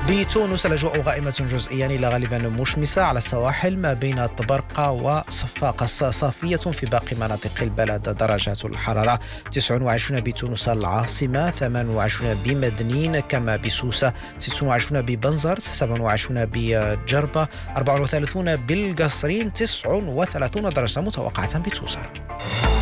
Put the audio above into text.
بتونس الأجواء غائمة جزئيا إلى غالبا مشمسة على السواحل، ما بين الطبرقة وصفاقس صافية في باقي مناطق البلد. درجات الحرارة 29 بتونس العاصمة، 28 بمدنين كما بسوسة، 26 ببنزرت، 27 بجربة، 34 بالقصرين، 39 درجة متوقعة بتوسع.